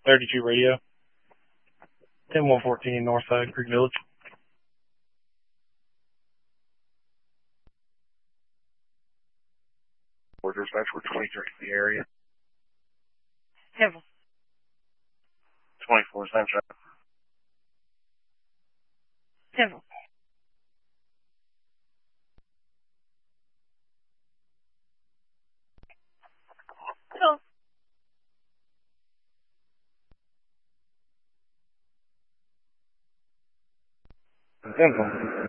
32 radio. 10114 Northside, Creek Village. Dispatch, we're 23 in the area. Heaven. 24, same shot. Heaven. Simple.